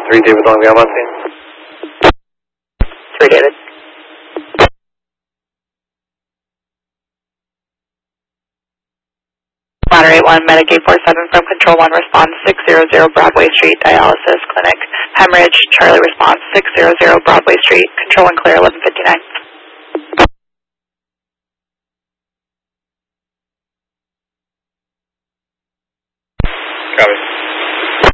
3 David Longview, I'm on scene. 3 David. Monterey 1, Medicaid 47 from Control 1, response 600 Broadway Street, dialysis clinic, hemorrhage, Charlie response 600 Broadway Street, Control 1 clear, 1159. Copy.